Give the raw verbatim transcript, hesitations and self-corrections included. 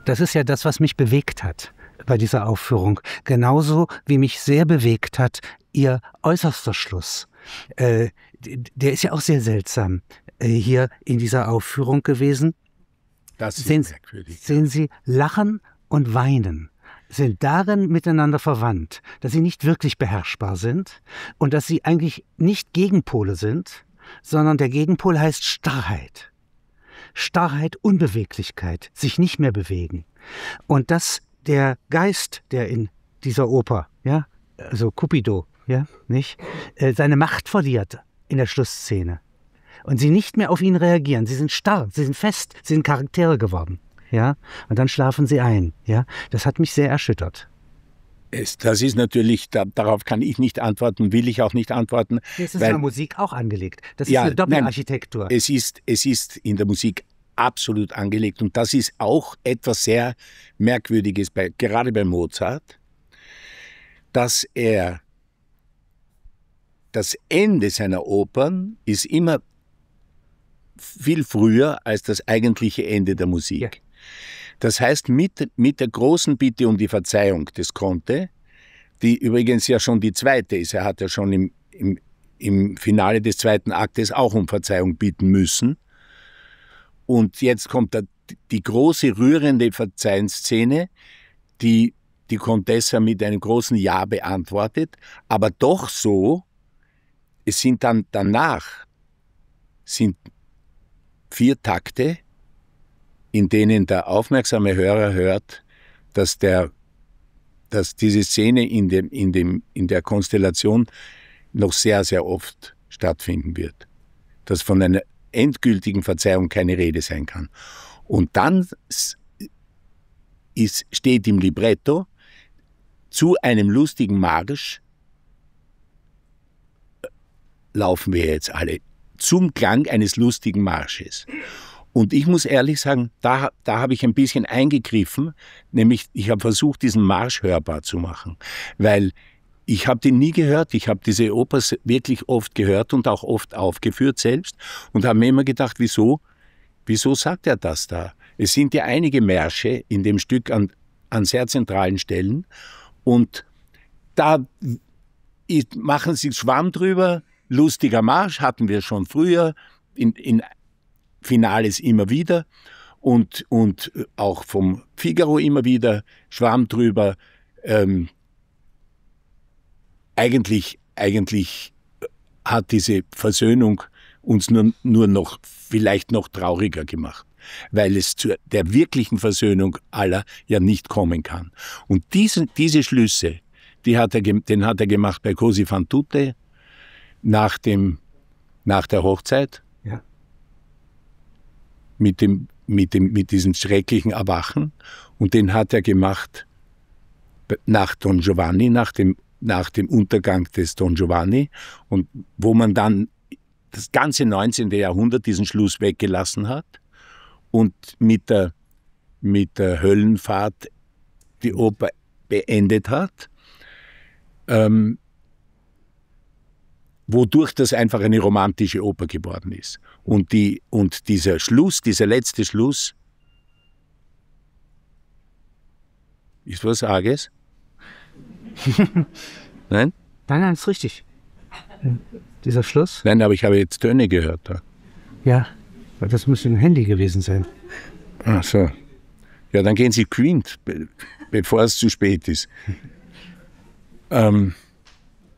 Das ist ja das, was mich bewegt hat bei dieser Aufführung. Genauso wie mich sehr bewegt hat Ihr äußerster Schluss. Äh, der ist ja auch sehr seltsam äh, hier in dieser Aufführung gewesen. Das ist sehen, merkwürdig. Sehen Sie, Lachen und Weinen sind darin miteinander verwandt, dass sie nicht wirklich beherrschbar sind und dass sie eigentlich nicht Gegenpole sind, sondern der Gegenpol heißt Starrheit. Starrheit, Unbeweglichkeit, sich nicht mehr bewegen. Und dass der Geist, der in dieser Oper, ja, also Cupido, ja, nicht, äh, seine Macht verliert in der Schlussszene und sie nicht mehr auf ihn reagieren. Sie sind starr, sie sind fest, sie sind Charaktere geworden, ja, und dann schlafen sie ein, ja. Das hat mich sehr erschüttert. Es, das ist natürlich, da, darauf kann ich nicht antworten, will ich auch nicht antworten. Es ist weil, in der Musik auch angelegt. Das ist ja, eine Doppelarchitektur. Nein, es ist, es ist in der Musik absolut angelegt und das ist auch etwas sehr Merkwürdiges, bei, gerade bei Mozart, dass er das Ende seiner Opern ist immer viel früher als das eigentliche Ende der Musik. Ja. Das heißt, mit, mit der großen Bitte um die Verzeihung des Conte, die übrigens ja schon die zweite ist, er hat ja schon im, im, im Finale des zweiten Aktes auch um Verzeihung bitten müssen. Und jetzt kommt da die große, rührende Verzeihungsszene, die die Contessa mit einem großen Ja beantwortet, aber doch so, es sind dann danach sind vier Takte, in denen der aufmerksame Hörer hört, dass, der, dass diese Szene in, dem, in, dem, in der Konstellation noch sehr, sehr oft stattfinden wird. Dass von einer endgültigen Verzeihung keine Rede sein kann. Und dann ist, steht im Libretto zu einem lustigen Marsch, laufen wir jetzt alle, zum Klang eines lustigen Marsches. Und ich muss ehrlich sagen, da, da habe ich ein bisschen eingegriffen, nämlich ich habe versucht, diesen Marsch hörbar zu machen, weil ich habe den nie gehört, ich habe diese Oper wirklich oft gehört und auch oft aufgeführt selbst und habe mir immer gedacht, wieso, wieso sagt er das da? Es sind ja einige Märsche in dem Stück an, an sehr zentralen Stellen und da machen sie Schwamm drüber, lustiger Marsch hatten wir schon früher, in, in Finales immer wieder und, und auch vom Figaro immer wieder, Schwamm drüber. Ähm, eigentlich, eigentlich hat diese Versöhnung uns nur, nur noch, vielleicht noch trauriger gemacht, weil es zu der wirklichen Versöhnung aller ja nicht kommen kann. Und diese, diese Schlüsse, die hat er, den hat er gemacht bei Così fan tutte, nach, dem, nach der Hochzeit. Ja. Mit, dem, mit, dem, mit diesem schrecklichen Erwachen. Und den hat er gemacht nach Don Giovanni, nach dem, nach dem Untergang des Don Giovanni. Und wo man dann das ganze neunzehnte Jahrhundert diesen Schluss weggelassen hat und mit der, mit der Höllenfahrt die Oper beendet hat. Ähm, wodurch das einfach eine romantische Oper geworden ist. Und, die, und dieser Schluss, dieser letzte Schluss, ist was Arges? Nein? Nein, nein, ist richtig. Dieser Schluss? Nein, aber ich habe jetzt Töne gehört da. Ja, das müsste ein Handy gewesen sein. Ach so. Ja, dann gehen Sie geschwind, bevor es zu spät ist. ähm...